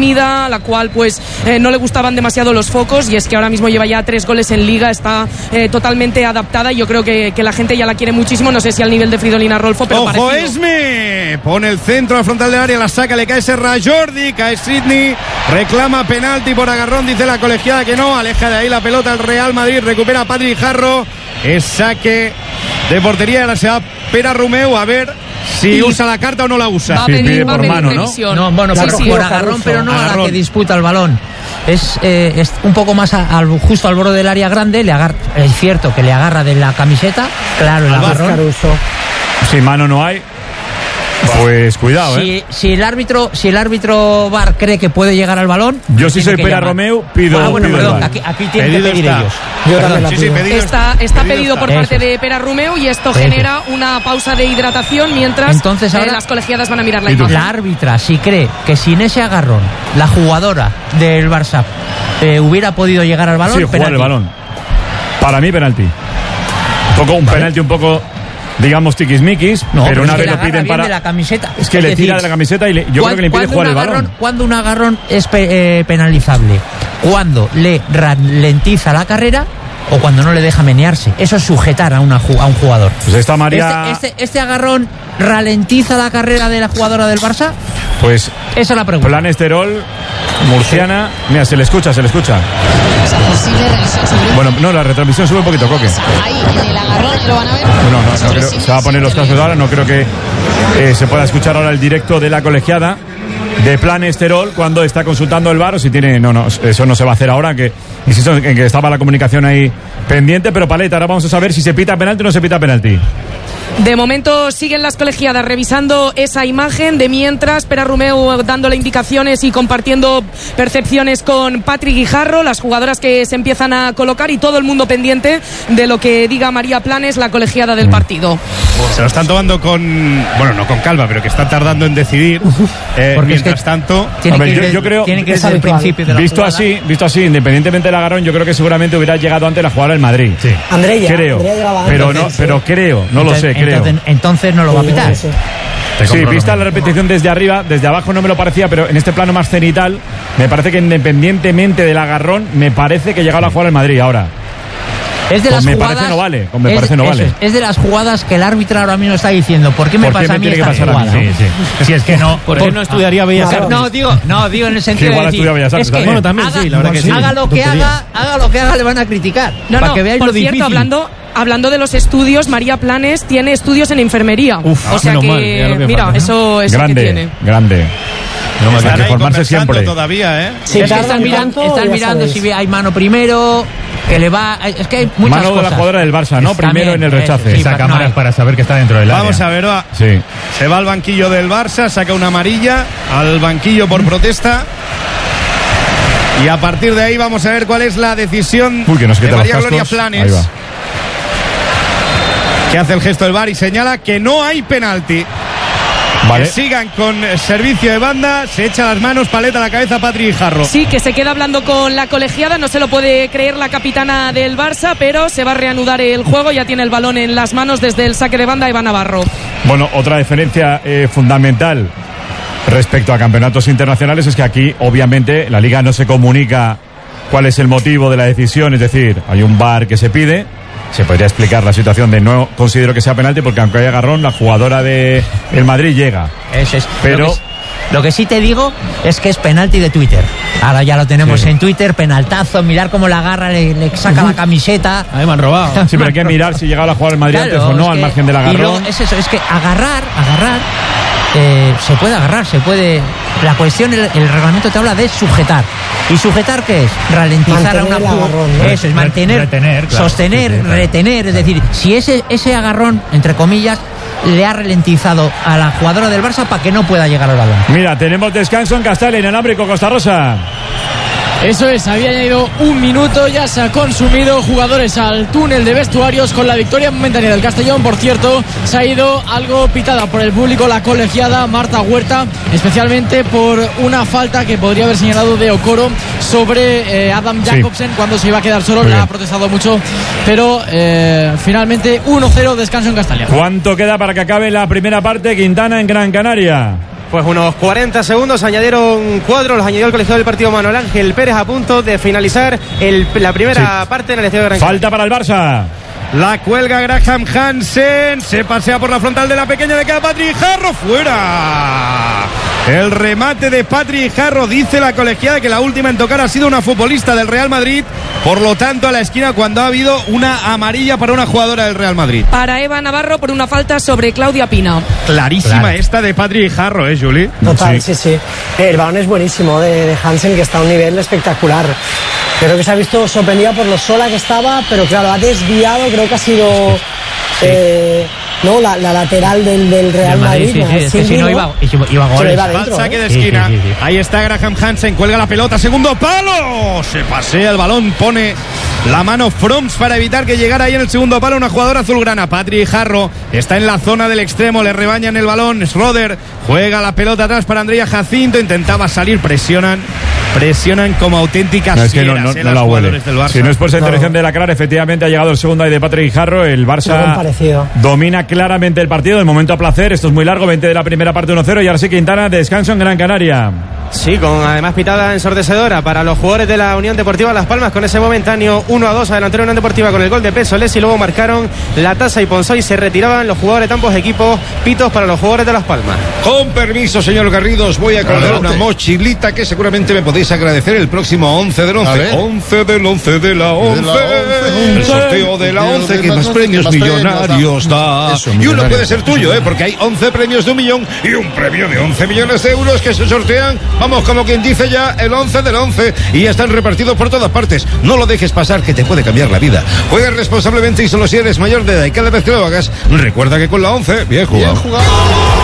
tímida, a la cual pues no le gustaban demasiado los focos, y es que ahora mismo lleva ya 3 goles en Liga, está totalmente adaptada y yo creo que la gente ya la quiere muchísimo, no sé si al nivel de Fridolina Rolfo, pero ¡ojo, Esme! Pone el centro al frontal del área, la saca, le cae Serra Jordi, cae Sidney, reclama penalti por agarrón, dice la colegiada que no, aleja de ahí la pelota el Real Madrid, recupera a Patrick Jarro, es saque de portería, ahora se va Pere Romeu, a ver si usa la carta o no la usa. Va a pedir mano, ¿no? No, bueno, por agarrón, pero no a la que disputa el balón. Es un poco más justo al borde del área grande, es cierto que le agarra de la camiseta, claro, el agarrón. Si mano no hay, pues cuidado, si el árbitro VAR cree que puede llegar al balón, yo si soy Pere Romeu pido perdón, aquí tienen que pedir ellos. Está pedido por parte de Pere Romeu, y esto genera una pausa de hidratación mientras entonces ahora las colegiadas van a mirar la imagen. La árbitra, si cree que sin ese agarrón la jugadora del Barça hubiera podido llegar al balón, jugar el balón, para mí penalti. Un penalti un poco, digamos, tiquismiquis, pero una vez lo piden para... de la camiseta. Es que le tira de la camiseta y yo creo que le impide jugar el balón. Cuando un agarrón es penalizable, cuando le ralentiza la carrera o cuando no le deja menearse. Eso es sujetar a un jugador. Pues esta María... ¿Este agarrón ralentiza la carrera de la jugadora del Barça? Pues esa es la pregunta. Plan Esterol, murciana. Mira, se le escucha. Bueno, no, la retransmisión sube un poquito, Coque. Ahí, en el agarrón, ¿lo van a ver? No creo, se va a poner los cascos ahora, no creo que se pueda escuchar ahora el directo de la colegiada de Plan Esterol cuando está consultando el VAR, o si tiene... No, eso no se va a hacer ahora, que insisto en que estaba la comunicación ahí pendiente, pero Paleta, ahora vamos a saber si se pita penalti o no se pita penalti. De momento siguen las colegiadas revisando esa imagen, de mientras Pere Romeu dándole indicaciones y compartiendo percepciones con Patrick Guijarro, las jugadoras que se empiezan a colocar y todo el mundo pendiente de lo que diga María Planes, la colegiada del partido. Se lo están tomando no con calma, pero que están tardando en decidir. Mientras tanto, yo creo que ser el principio de la visto así, independientemente del agarrón, yo creo que seguramente hubiera llegado antes la jugada del Madrid. Sí. Creo, pero creo, no lo sé, creo. Entonces no lo va a pitar. Sí, vista la repetición desde arriba, desde abajo no me lo parecía, pero en este plano más cenital, me parece que independientemente del agarrón, me parece que llegaba la jugada del Madrid ahora. Es de las me jugadas, parece no vale, me parece no vale. Es de las jugadas que el árbitro ahora mismo está diciendo, ¿por qué me pasa a mí esta jugada? Si es que no, ¿por qué no estudiaría Bellas Artes? No, digo en el sentido de decir, es que bueno, también sí, la verdad que sí. Haga lo que haga, le van a criticar. Para que veáis por lo cierto, difícil. Hablando de los estudios, María Planes tiene estudios en enfermería. O sea que, mira, eso grande, que tiene. Grande. No, hay que formarse siempre. Todavía, Sí, están mirando si hay mano primero, que le va... Es que hay muchas mano cosas. De la jugadora del Barça, ¿no? Primero en el rechace. Esa cámara para saber que está dentro del área. Vamos a ver, va. Sí. Se va al banquillo del Barça, saca una amarilla al banquillo por protesta. Y a partir de ahí vamos a ver cuál es la decisión que nos de quita María los Gloria cascos. Planes, que hace el gesto del VAR y señala que no hay penalti. Vale. Que sigan con servicio de banda, se echa las manos, paleta a la cabeza Patrick Guijarro. Sí, que se queda hablando con la colegiada, no se lo puede creer la capitana del Barça, pero se va a reanudar el juego, ya tiene el balón en las manos desde el saque de banda Eva Navarro. Bueno, otra diferencia fundamental respecto a campeonatos internacionales es que aquí, obviamente, la Liga no se comunica cuál es el motivo de la decisión, es decir, hay un VAR que se pide. Se podría explicar la situación de no considero que sea penalti porque aunque haya agarrón, la jugadora de el Madrid llega. Eso es. Pero lo que sí te digo es que es penalti de Twitter. Ahora ya lo tenemos en Twitter, penaltazo, mirar cómo la agarra, le saca la camiseta. Ahí me han robado. Sí, pero hay que mirar si llegaba la jugada del Madrid antes o no, al margen del agarrón. Luego, es eso, es que agarrar se puede agarrar, se puede. La cuestión, el reglamento te habla de sujetar. ¿Y sujetar qué es? Ralentizar a una jugada. Eso es mantener, retener, claro, sostener, retener. Es decir, si ese agarrón, entre comillas, le ha ralentizado a la jugadora del Barça para que no pueda llegar al balón. Mira, tenemos descanso en Castellón, en Alámbrico, Costa Rosa. Eso es, había añadido un minuto, ya se ha consumido, jugadores al túnel de vestuarios con la victoria momentánea del Castellón. Por cierto, se ha ido algo pitada por el público la colegiada Marta Huerta, especialmente por una falta que podría haber señalado de Okoro sobre Adam Jacobsen cuando se iba a quedar solo. Le ha protestado mucho, pero finalmente 1-0, descanso en Castellón. ¿Cuánto queda para que acabe la primera parte? Quintana en Gran Canaria. Pues unos 40 segundos, añadieron cuadros, los añadió el colegiado del partido Manuel Ángel Pérez a punto de finalizar la primera parte en el estadio de Gran Canaria. Falta para el Barça. La cuelga Graham Hansen, se pasea por la frontal de la pequeña, le queda Patrick Jarro, fuera. El remate de Patrick Jarro, dice la colegiada que la última en tocar ha sido una futbolista del Real Madrid, por lo tanto a la esquina cuando ha habido una amarilla para una jugadora del Real Madrid. Para Eva Navarro por una falta sobre Claudia Pina. Clarísima esta de Patrick Jarro, Juli. Total, sí. El balón es buenísimo de Hansen, que está a un nivel espectacular. Creo que se ha visto sorprendida por lo sola que estaba, pero claro, ha desviado, creo que ha sido la lateral del Real Madrid. Sí, si no iba goles. Saque de esquina. Sí. Ahí está Graham Hansen, cuelga la pelota, segundo palo. Se pasea el balón, pone la mano Froms para evitar que llegara ahí en el segundo palo una jugadora azulgrana. Patrick Jarro está en la zona del extremo, le rebañan el balón. Schroeder juega la pelota atrás para Andrea Jacinto, intentaba salir, presionan como auténticas fieras, no la huele. Si no es por esa intervención de la Clara, efectivamente ha llegado el segundo ahí de Patrick Jarro. El Barça domina claramente el partido, de momento a placer. Esto es muy largo, 20 de la primera parte, 1-0. Y ahora sí, Quintana, descanso en Gran Canaria. Sí, con además pitada ensordecedora para los jugadores de la Unión Deportiva Las Palmas, con ese momentáneo 1-2 adelantó la Unión Deportiva con el gol de Pesolés, y luego marcaron la Tasa y Ponzó y se retiraban los jugadores de ambos equipos. Pitos para los jugadores de Las Palmas. Con permiso, señor Garrido, os voy a colgar una mochilita que seguramente me podéis agradecer el próximo 11 del 11. 11 del 11 de la 11. El sorteo de la 11 que más premios millonarios da. Y uno puede ser tuyo, porque hay 11 premios de 1 millón y un premio de 11 millones de euros que se sortean. Vamos, como quien dice ya, el 11 del 11. Y ya están repartidos por todas partes. No lo dejes pasar, que te puede cambiar la vida. Juega responsablemente y solo si eres mayor de edad. Y cada vez que lo hagas, recuerda que con la 11, bien jugado.